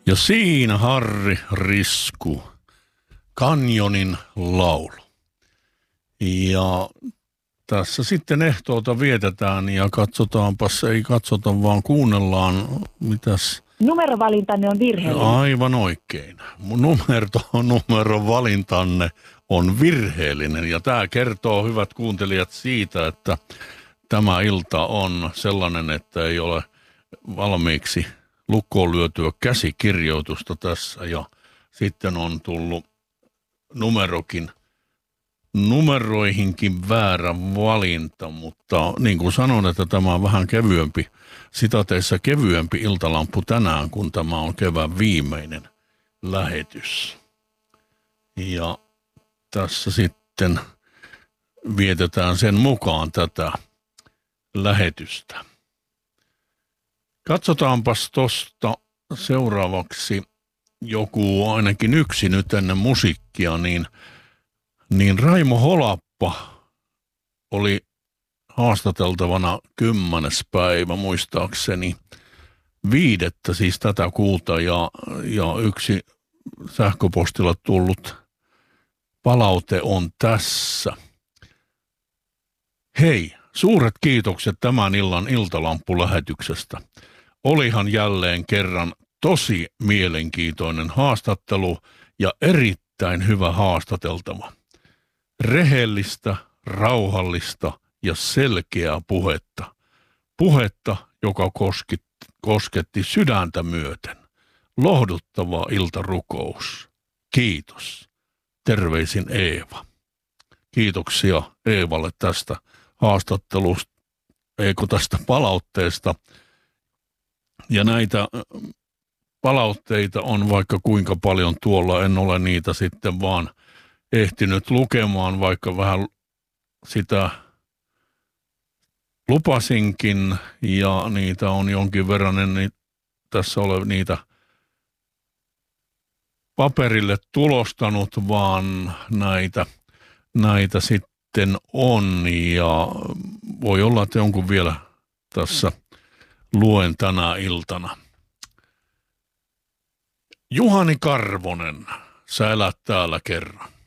Ja siinä Harri Risku, Kanjonin laulu. Ja tässä sitten ehtoota vietetään ja katsotaanpas, ei katsota vaan kuunnellaan, mitäs. Numerovalintanne on virheellinen. Aivan oikein. Numerovalintanne on virheellinen ja tämä kertoo, hyvät kuuntelijat, siitä, että tämä ilta on sellainen, että ei ole valmiiksi lukkoon lyötyä käsikirjoitusta tässä ja sitten on tullut numeroihinkin väärä valinta, mutta niin kuin sanon, että tämä on vähän kevyempi, sitateissa kevyempi iltalampu tänään, kun tämä on kevään viimeinen lähetys. Ja tässä sitten vietetään sen mukaan tätä lähetystä. Katsotaanpas tuosta seuraavaksi joku, ainakin yksi nyt ennen musiikkia, niin Raimo Holappa oli haastateltavana 10. päivä muistaakseni 5. siis tätä kuuta ja yksi sähköpostilla tullut palaute on tässä. Hei, suuret kiitokset tämän illan iltalampulähetyksestä. Olihan jälleen kerran tosi mielenkiintoinen haastattelu ja erittäin hyvä haastateltava. Rehellistä, rauhallista ja selkeää puhetta. Puhetta, joka kosketti sydäntä myöten. Lohduttava iltarukous. Kiitos. Terveisin Eeva. Kiitoksia Eevalle tästä haastattelusta, tästä palautteesta. Ja näitä palautteita on vaikka kuinka paljon tuolla, en ole niitä sitten vaan ehtinyt lukemaan, vaikka vähän sitä lupasinkin ja niitä on jonkin verran, en tässä ole niitä paperille tulostanut, vaan näitä sitten on ja voi olla, että jonkun vielä tässä luen tänä iltana. Juhani Karvonen, sä elät täällä kerran.